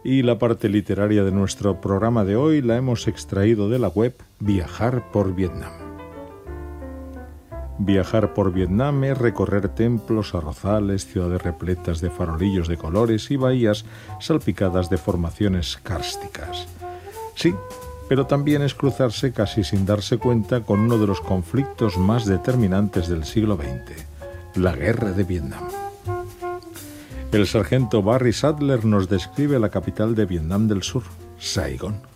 Y la parte literaria de nuestro programa de hoy la hemos extraído de la web Viajar por Vietnam. Viajar por Vietnam es recorrer templos, arrozales, ciudades repletas de farolillos de colores y bahías salpicadas de formaciones kársticas. Sí, pero también es cruzarse casi sin darse cuenta con uno de los conflictos más determinantes del siglo XX, la Guerra de Vietnam. El sargento Barry Sadler nos describe la capital de Vietnam del Sur, Saigón.